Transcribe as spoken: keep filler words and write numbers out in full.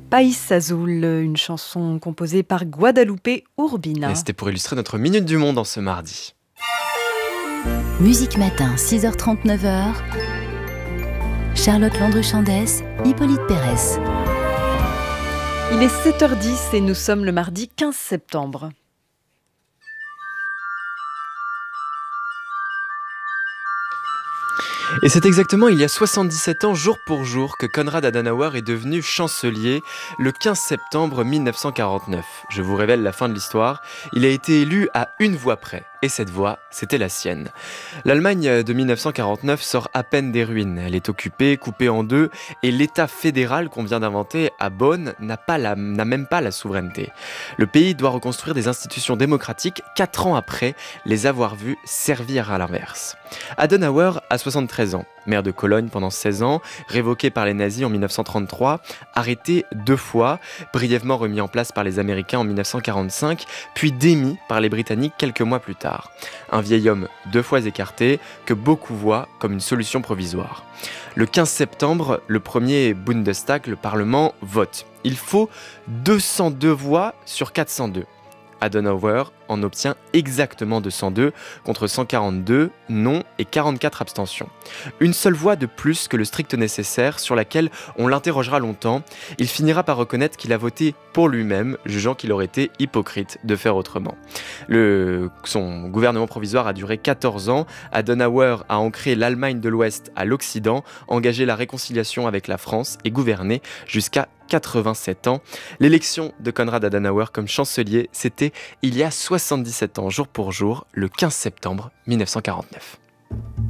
País Azul, une chanson composée par Guadalupe Et Urbina. c'était pour illustrer notre Minute du Monde en ce mardi. Musique Matin, six heures trente, neuf heures. Charlotte Landru-Chandès, Hippolyte Pérez. Il est sept heures dix et nous sommes le mardi quinze septembre. Et c'est exactement il y a soixante-dix-sept ans, jour pour jour, que Konrad Adenauer est devenu chancelier, le quinze septembre mille neuf cent quarante-neuf. Je vous révèle la fin de l'histoire. Il a été élu à une voix près. Et cette voix, c'était la sienne. L'Allemagne de mille neuf cent quarante-neuf sort à peine des ruines. Elle est occupée, coupée en deux, et l'État fédéral qu'on vient d'inventer à Bonn n'a, pas la, n'a même pas la souveraineté. Le pays doit reconstruire des institutions démocratiques quatre ans après les avoir vues servir à l'inverse. Adenauer a soixante-treize ans, maire de Cologne pendant seize ans, révoqué par les nazis en mille neuf cent trente-trois, arrêté deux fois, brièvement remis en place par les Américains en mille neuf cent quarante-cinq, puis démis par les Britanniques quelques mois plus tard. Un vieil homme deux fois écarté que beaucoup voient comme une solution provisoire. Le quinze septembre, le premier Bundestag, le Parlement, vote. Il faut deux cent deux voix sur quatre cent deux. Adenauer en obtient exactement deux cent deux contre cent quarante-deux non et quarante-quatre abstentions. Une seule voix de plus que le strict nécessaire sur laquelle on l'interrogera longtemps. Il finira par reconnaître qu'il a voté pour lui-même, jugeant qu'il aurait été hypocrite de faire autrement. Le, son gouvernement provisoire a duré quatorze ans. Adenauer a ancré l'Allemagne de l'Ouest à l'Occident, engagé la réconciliation avec la France et gouverné jusqu'à quatre-vingt-sept ans. L'élection de Konrad Adenauer comme chancelier, c'était il y a soixante-dix-sept ans, jour pour jour, le quinze septembre mille neuf cent quarante-neuf.